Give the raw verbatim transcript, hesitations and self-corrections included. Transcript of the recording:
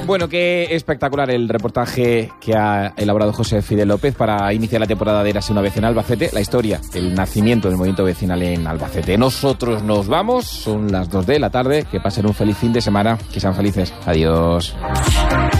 Bueno, qué espectacular el reportaje que ha elaborado José Fidel López para iniciar la temporada de Érase una vez en Albacete, la historia, el nacimiento del movimiento vecinal en Albacete. Nosotros nos vamos, son las dos de la tarde, que pasen un feliz fin de semana, que sean felices. Adiós.